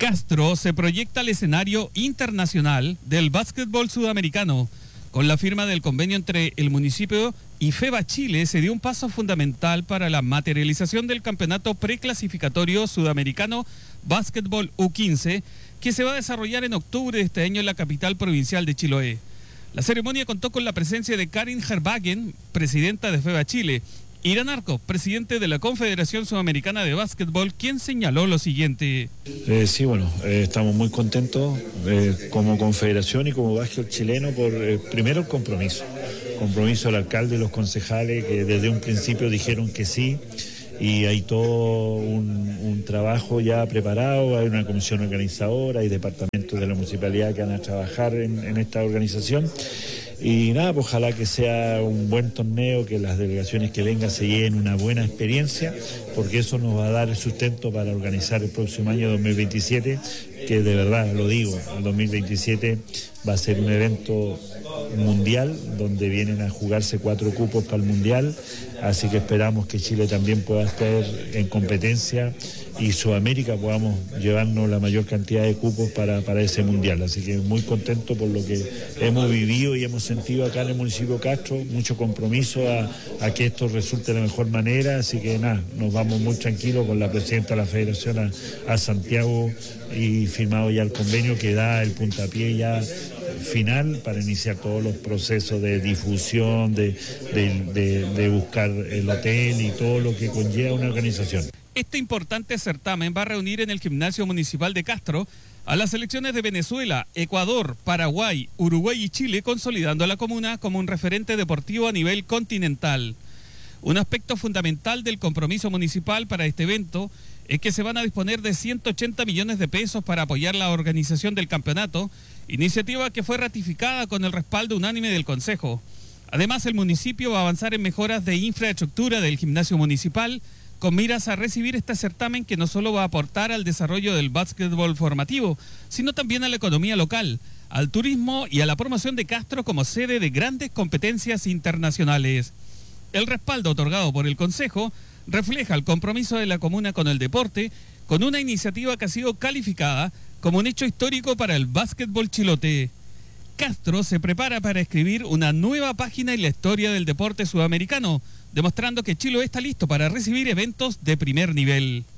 Castro se proyecta al escenario internacional del básquetbol sudamericano. Con la firma del convenio entre el municipio y FEBA Chile se dio un paso fundamental para la materialización del campeonato preclasificatorio sudamericano Básquetbol U15, que se va a desarrollar en octubre de este año en la capital provincial de Chiloé. La ceremonia contó con la presencia de Karin Herbagen, presidenta de FEBA Chile, Irán Arco, presidente de la Confederación Sudamericana de Básquetbol, quien señaló lo siguiente. Estamos muy contentos como confederación y como básquetbol chileno por primero el compromiso del alcalde y los concejales que desde un principio dijeron que sí, y hay todo un trabajo ya preparado, hay una comisión organizadora, hay departamentos de la municipalidad que van a trabajar en esta organización. Y nada, pues ojalá que sea un buen torneo, que las delegaciones que vengan se lleven una buena experiencia, porque eso nos va a dar el sustento para organizar el próximo año 2027, que de verdad lo digo, el 2027 va a ser un evento mundial, donde vienen a jugarse 4 cupos para el mundial, así que esperamos que Chile también pueda estar en competencia y Sudamérica podamos llevarnos la mayor cantidad de cupos para ese mundial, así que muy contento por lo que hemos vivido y hemos sentido acá en el municipio de Castro, mucho compromiso a que esto resulte de la mejor manera, así que nada, nos vamos muy tranquilos con la presidenta de la federación a Santiago y firmado ya el convenio que da el puntapié ya final para iniciar todos los procesos de difusión, de buscar el hotel y todo lo que conlleva una organización. Este importante certamen va a reunir en el Gimnasio Municipal de Castro a las selecciones de Venezuela, Ecuador, Paraguay, Uruguay y Chile, consolidando a la comuna como un referente deportivo a nivel continental. Un aspecto fundamental del compromiso municipal para este evento es que se van a disponer de 180 millones de pesos para apoyar la organización del campeonato, iniciativa que fue ratificada con el respaldo unánime del Consejo. Además, el municipio va a avanzar en mejoras de infraestructura del gimnasio municipal, con miras a recibir este certamen que no solo va a aportar al desarrollo del básquetbol formativo, sino también a la economía local, al turismo y a la promoción de Castro como sede de grandes competencias internacionales. El respaldo otorgado por el Consejo refleja el compromiso de la comuna con el deporte, con una iniciativa que ha sido calificada como un hecho histórico para el básquetbol chilote. Castro se prepara para escribir una nueva página en la historia del deporte sudamericano, demostrando que Chiloé está listo para recibir eventos de primer nivel.